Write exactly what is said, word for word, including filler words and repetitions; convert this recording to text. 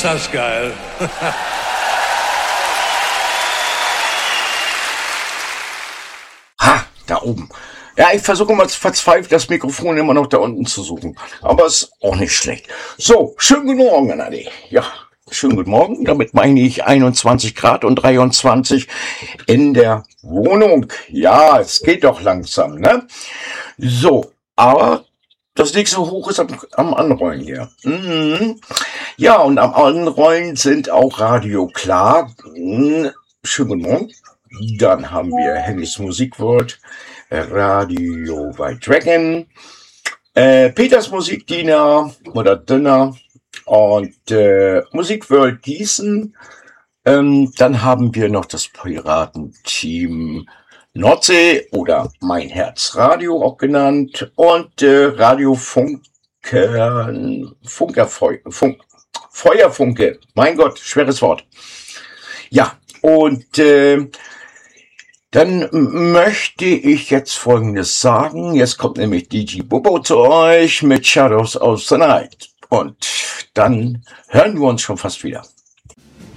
Ist das geil. Ha, da oben. Ja, ich versuche mal verzweifelt das Mikrofon immer noch da unten zu suchen. Aber ist auch nicht schlecht. So, schönen guten Morgen, Adi. Ja, schönen guten Morgen. Damit meine ich einundzwanzig Grad und dreiundzwanzig in der Wohnung. Ja, es geht doch langsam, ne? So, aber das nächste Hoch ist am, am Anrollen hier. Mhm. Ja, und am Anrollen sind auch Radio Klar. Mhm. Schönen guten Morgen. Dann haben wir Hennys Musikworld, Radio White Dragon, äh, Peters Musikdiener oder Dinner und äh, Musikworld Gießen. Ähm, dann haben wir noch das Piratenteam Nordsee oder Mein Herz Radio auch genannt und äh, Radio Funke, Funkerfeu, Funk, Feuerfunke. Mein Gott, schweres Wort. Ja, und äh, dann möchte ich jetzt Folgendes sagen. Jetzt kommt nämlich D J Bobo zu euch mit Shadows of the Night. Und dann hören wir uns schon fast wieder.